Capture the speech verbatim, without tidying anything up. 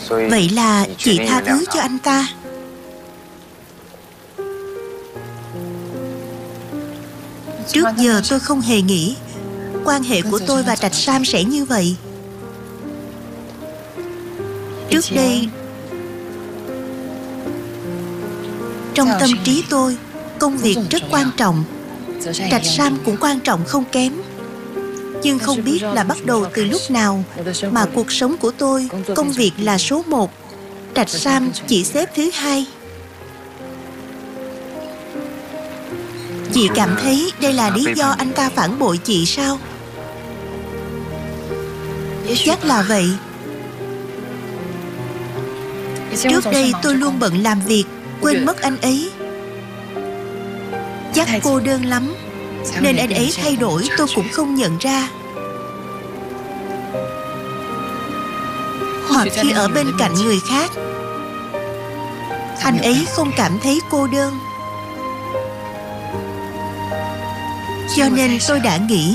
Vậy là chị tha thứ cho anh ta. Trước giờ tôi không hề nghĩ quan hệ của tôi và Trạch Sam sẽ như vậy. Trước đây, trong tâm trí tôi, công việc rất quan trọng, Trạch Sam cũng quan trọng không kém. Nhưng không biết là bắt đầu từ lúc nào mà cuộc sống của tôi, công việc là số một, Trạch Sam chỉ xếp thứ hai. Chị cảm thấy đây là lý do anh ta phản bội chị sao? Chắc là vậy. Trước đây tôi luôn bận làm việc, quên mất anh ấy. Chắc cô đơn lắm, nên anh ấy thay đổi tôi cũng không nhận ra. Hoặc khi ở bên cạnh người khác, anh ấy không cảm thấy cô đơn. Cho nên tôi đã nghĩ